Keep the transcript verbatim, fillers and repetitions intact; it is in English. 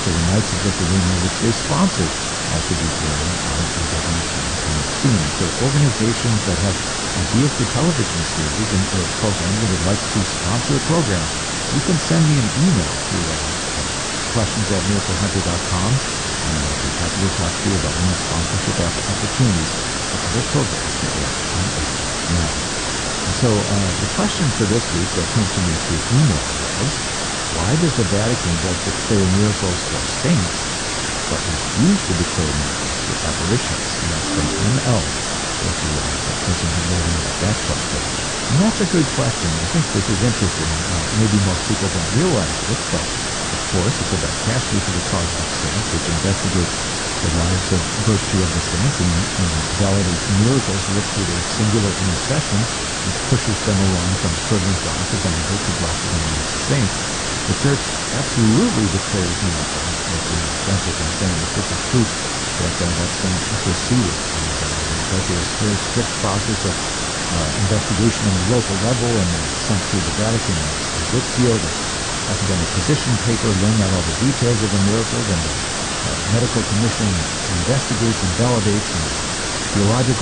for the Knights of Lithuania, which they sponsored, uh, to be aired on A W T V soon. So organizations that have ideas for television series and or programs and would like to sponsor a program, you can send me an email to uh, questions at miracle hunter dot com, and I'll be happy to talk to you about any sponsorship opportunities for other programs that are on air now. And so uh, the question for this week that came to me through email was, why does the Vatican both declare miracles for saints, but refuse to declare miracles for apparitions? And that's from M L. If you are a person who knows about that question. And that's a good question. I think this is interesting. Uh, maybe most people don't realize this, but of course it's about cash use of the cause of saints, which investigates the lives of virtue of the saints and, and validates miracles worked through their singular intercession, which pushes them along from children God to benefit to blessed and amazed saints. The Church absolutely declares miracles, as the Francis is saying. This is proof that uh, that's been interceded. And, uh, because there's a very strict process of uh, investigation on the local level and then sent through the Vatican and Whitfield, and academic position paper laying out all the details of the miracles, and the uh, medical commission investigates and validates, and theological